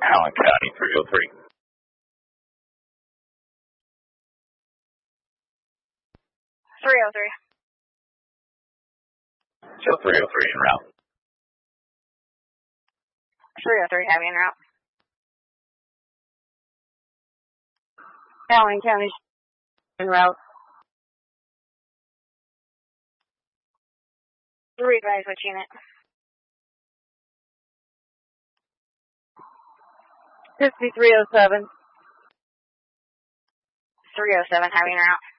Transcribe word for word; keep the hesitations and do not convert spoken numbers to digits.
Allen County three oh three. three oh three. Show three oh three en route. three oh three, heavy en route. Allen County en route. Three guys, which unit? fifty-three oh seven. three oh seven, heavy en route.